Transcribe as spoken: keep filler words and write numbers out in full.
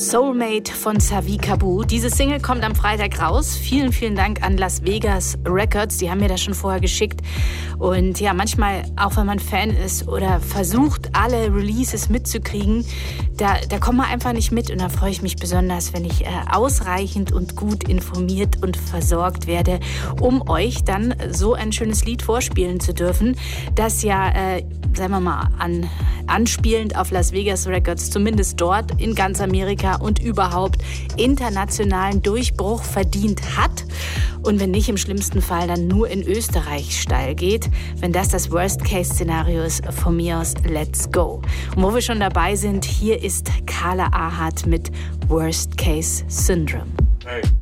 Soulmate von Savi Kabu. Diese Single kommt am Freitag raus. Vielen, vielen Dank an Las Vegas Records. Die haben mir das schon vorher geschickt. Und ja, manchmal, auch wenn man Fan ist oder versucht, alle Releases mitzukriegen, da, da kommt man einfach nicht mit. Und da freue ich mich besonders, wenn ich äh, ausreichend und gut informiert und versorgt werde, um euch dann so ein schönes Lied vorspielen zu dürfen, das ja, äh, sagen wir mal, an, anspielend auf Las Vegas Records, zumindest dort in ganz Amerika und überhaupt internationalen Durchbruch verdient hat. Und wenn nicht, im schlimmsten Fall dann nur in Österreich steil geht. Wenn das das Worst-Case-Szenario ist, von mir aus, let's go. Und wo wir schon dabei sind, hier ist Carla Ahart mit Worst-Case Syndrome. Hey.